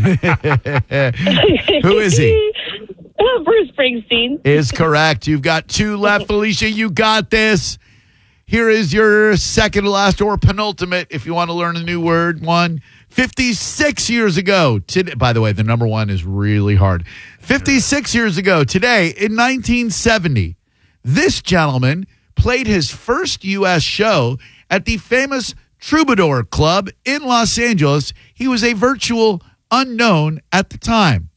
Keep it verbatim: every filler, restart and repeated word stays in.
Who is he? Uh, Bruce Springsteen. Is correct. You've got two left, Felicia. You got this. Here is your second to last or penultimate, if you want to learn a new word. One. fifty-six years ago. Today, by the way, the number one is really hard. fifty-six years ago, today, in nineteen seventy, this gentleman played his first U S show at the famous Troubadour Club in Los Angeles. He was a virtual unknown at the time.